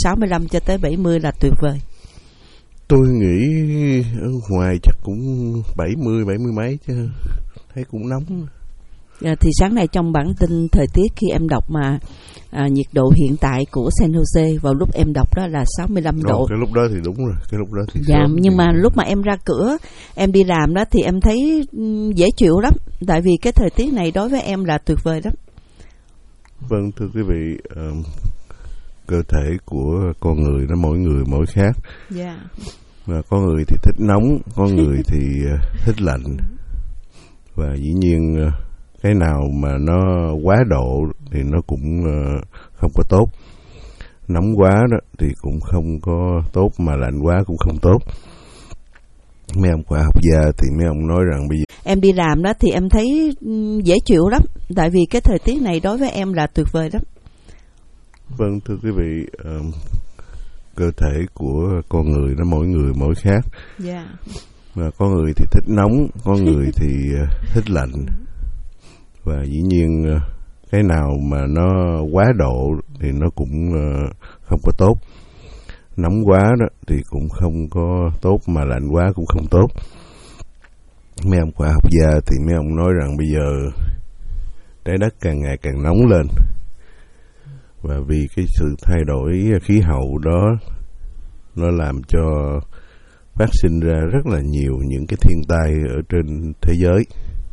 65 cho tới 70 là tuyệt vời. Tôi nghĩ ở ngoài chắc cũng 70 mấy chứ, thấy cũng nóng. Thì sáng nay trong bản tin thời tiết khi em đọc mà nhiệt độ hiện tại của San Jose vào lúc em đọc đó là 65 độ. Cái lúc đó thì đúng rồi, cái lúc đó thì dạ, nhưng mà lúc mà em ra cửa, em đi làm đó thì em thấy dễ chịu lắm, tại vì cái thời tiết này đối với em là tuyệt vời lắm. Vâng, thưa quý vị, cơ thể của con người nó mỗi người mỗi khác. Dạ. Và có người thì thích nóng, có người thì thích lạnh. Và dĩ nhiên cái nào mà nó quá độ thì nó cũng không có tốt. Nóng quá đó thì cũng không có tốt, mà lạnh quá cũng không tốt. Mấy ông khoa học gia thì mấy ông nói rằng bây giờ em đi làm đó thì em thấy dễ chịu lắm, tại vì cái thời tiết này đối với em là tuyệt vời lắm. Vâng, thưa quý vị, cơ thể của con người nó mỗi người mỗi khác. Dạ. Và có người thì thích nóng, có người thì thích lạnh. Và dĩ nhiên cái nào mà nó quá độ thì nó cũng không có tốt. Nóng quá đó thì cũng không có tốt, mà lạnh quá cũng không tốt. Mấy ông khoa học gia thì mấy ông nói rằng bây giờ trái đất càng ngày càng nóng lên. Và vì cái sự thay đổi khí hậu đó, nó làm cho phát sinh ra rất là nhiều những cái thiên tai ở trên thế giới.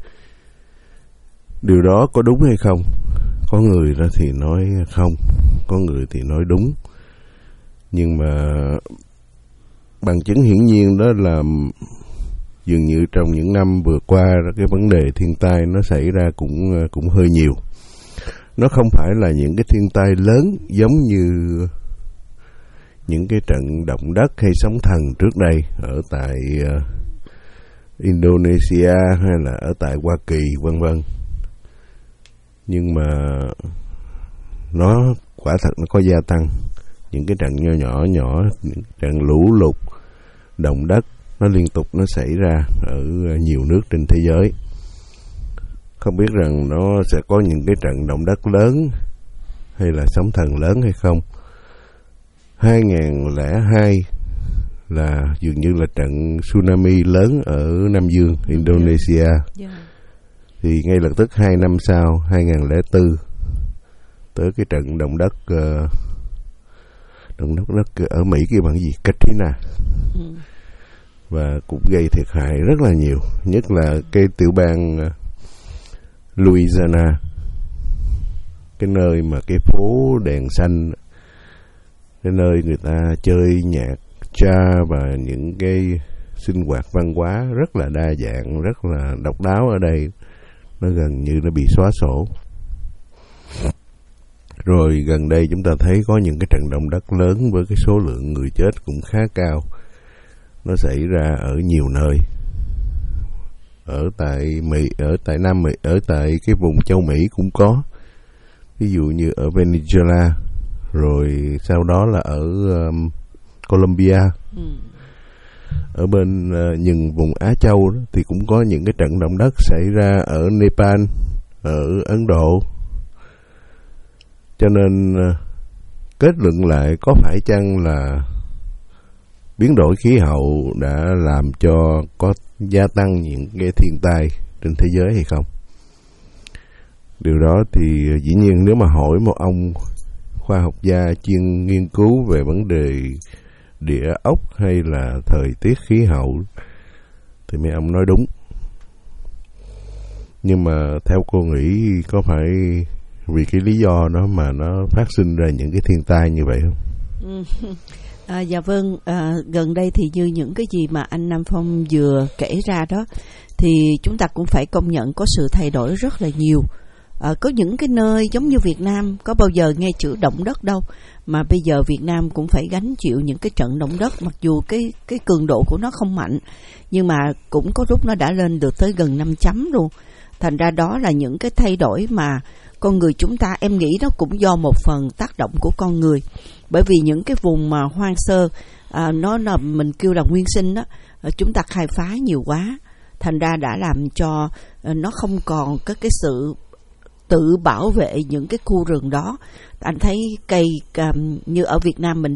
Điều đó có đúng hay không? Có người đó thì nói không, có người thì nói đúng. Nhưng mà bằng chứng hiển nhiên đó là dường như trong những năm vừa qua, cái vấn đề thiên tai nó xảy ra cũng hơi nhiều. Nó không phải là những cái thiên tai lớn giống như những cái trận động đất hay sóng thần trước đây ở tại Indonesia hay là ở tại Hoa Kỳ vân vân. Nhưng mà nó quả thật nó có gia tăng. Những cái trận nhỏ, những trận lũ lụt, động đất nó liên tục nó xảy ra ở nhiều nước trên thế giới. Không biết rằng nó sẽ có những cái trận động đất lớn hay là sóng thần lớn hay không. 2002 là dường như là trận tsunami lớn ở Nam Dương, Indonesia. Thì ngay lập tức 2 năm sau, 2004, tới cái trận động đất ở Mỹ kia bằng gì? Katrina. Và cũng gây thiệt hại rất là nhiều, nhất là cái tiểu bang Louisiana, cái nơi mà cái phố đèn xanh, cái nơi người ta chơi nhạc jazz và những cái sinh hoạt văn hóa rất là đa dạng, rất là độc đáo ở đây, nó gần như nó bị xóa sổ. Rồi gần đây chúng ta thấy có những cái trận động đất lớn với cái số lượng người chết cũng khá cao. Nó xảy ra ở nhiều nơi. Ở tại Mỹ, ở tại Nam Mỹ, ở tại cái vùng châu Mỹ cũng có. Ví dụ như ở Venezuela, rồi sau đó là ở Colombia. Ở bên những vùng Á Châu đó, thì cũng có những cái trận động đất xảy ra ở Nepal, ở Ấn Độ. Cho nên kết luận lại, có phải chăng là biến đổi khí hậu đã làm cho có gia tăng những cái thiên tai trên thế giới hay không? Điều đó thì dĩ nhiên nếu mà hỏi một ông khoa học gia chuyên nghiên cứu về vấn đề địa ốc hay là thời tiết khí hậu thì mấy ông nói đúng. Nhưng mà theo cô nghĩ có phải vì cái lý do đó mà nó phát sinh ra những cái thiên tai như vậy không? Dạ vâng, gần đây thì như những cái gì mà anh Nam Phong vừa kể ra đó, thì chúng ta cũng phải công nhận có sự thay đổi rất là nhiều. Có những cái nơi giống như Việt Nam có bao giờ nghe chữ động đất đâu, mà bây giờ Việt Nam cũng phải gánh chịu những cái trận động đất, mặc dù cái cường độ của nó không mạnh, nhưng mà cũng có lúc nó đã lên được tới gần 5 chấm luôn. Thành ra đó là những cái thay đổi mà con người chúng ta, em nghĩ nó cũng do một phần tác động của con người. Bởi vì những cái vùng mà hoang sơ, nó là mình kêu là nguyên sinh đó, chúng ta khai phá nhiều quá, thành ra đã làm cho nó không còn có cái sự tự bảo vệ những cái khu rừng đó. Anh thấy cây như ở Việt Nam mình